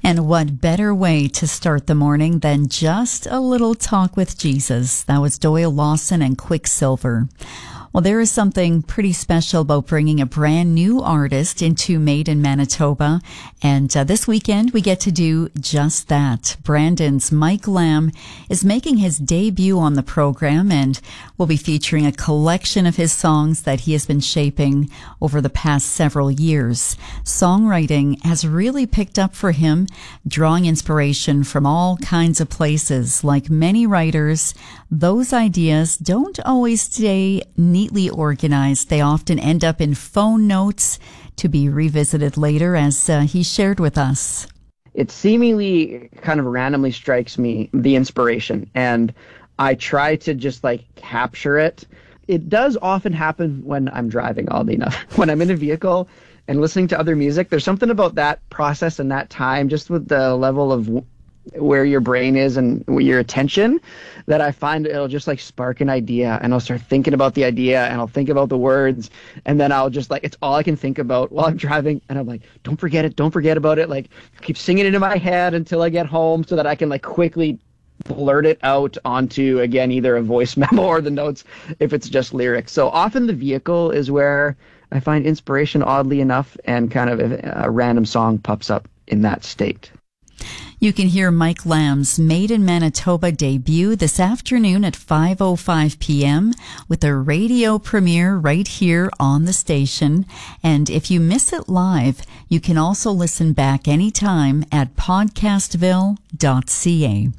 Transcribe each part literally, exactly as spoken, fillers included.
And what better way to start the morning than just a little talk with Jesus? That was Doyle Lawson and Quicksilver. Well, there is something pretty special about bringing a brand new artist into Made in Manitoba. And uh, this weekend, we get to do just that. Brandon's Mike Lamb is making his debut on the program, and we'll be featuring a collection of his songs that he has been shaping over the past several years. Songwriting has really picked up for him, drawing inspiration from all kinds of places. Like many writers, those ideas don't always stay neatly organized. They often end up in phone notes to be revisited later, as uh, he shared with us. It seemingly kind of randomly strikes me, the inspiration, and I try to just like capture it. It does often happen when I'm driving, oddly enough. When I'm in a vehicle and listening to other music, there's something about that process and that time, just with the level of w- where your brain is and your attention, that I find it'll just like spark an idea, and I'll start thinking about the idea, and I'll think about the words, and then I'll just like, it's all I can think about while I'm driving, and I'm like, don't forget it, don't forget about it, like keep singing it in my head until I get home so that I can like quickly blurt it out onto, again, either a voice memo or the notes if it's just lyrics. So often the vehicle is where I find inspiration, oddly enough, and kind of a, a random song pops up in that state. You can hear Mike Lamb's Made in Manitoba debut this afternoon at five oh five p.m. with a radio premiere right here on the station. And if you miss it live, you can also listen back anytime at podcastville dot c a.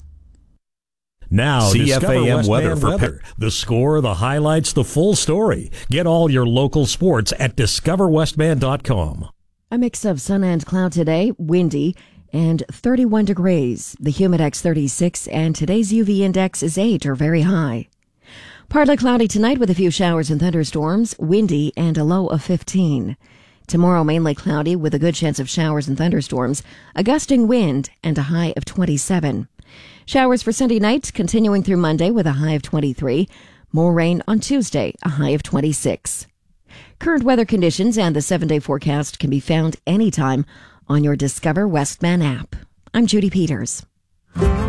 Now, C F A M Discover weather Westman for weather. The score, the highlights, the full story. Get all your local sports at discover westman dot com. A mix of sun and cloud today, windy, and thirty-one degrees. The humidex thirty-six, and today's U V index is eight or very high. Partly cloudy tonight with a few showers and thunderstorms, windy, and a low of fifteen. Tomorrow mainly cloudy with a good chance of showers and thunderstorms, a gusting wind, and a high of twenty-seven. Showers for Sunday night continuing through Monday with a high of twenty-three. More rain on Tuesday, a high of twenty-six. Current weather conditions and the seven-day forecast can be found anytime on your Discover Westman app. I'm Judy Peters.